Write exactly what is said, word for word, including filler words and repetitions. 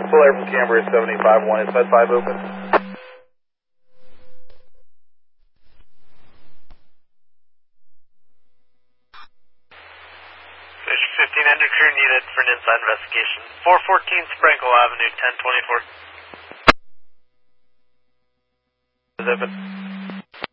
Flare from Canberra seventy-five one, is Med five open? Station fifteen hundred crew needed for an inside investigation. four fourteen Sprinkle Avenue, ten twenty-four. Is open.